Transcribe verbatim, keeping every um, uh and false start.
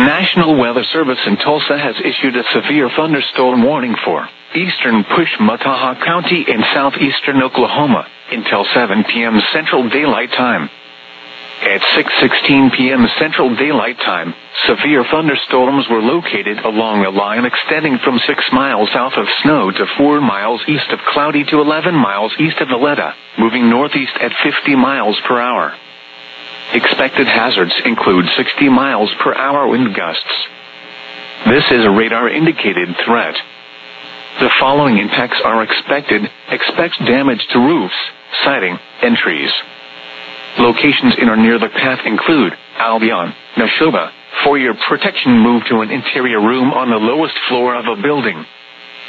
National Weather Service in Tulsa has issued a severe thunderstorm warning for eastern Pushmataha County and southeastern Oklahoma until seven p.m. Central Daylight Time. At six sixteen p.m. Central Daylight Time, severe thunderstorms were located along a line extending from six miles south of Snow to four miles east of Cloudy to eleven miles east of Valletta, moving northeast at fifty miles per hour. Expected hazards include sixty miles per hour wind gusts. This is a radar-indicated threat. The following impacts are expected. Expect damage to roofs, siding, and trees. Locations in or near the path include Albion, Nashoba. For your protection, move to an interior room on the lowest floor of a building.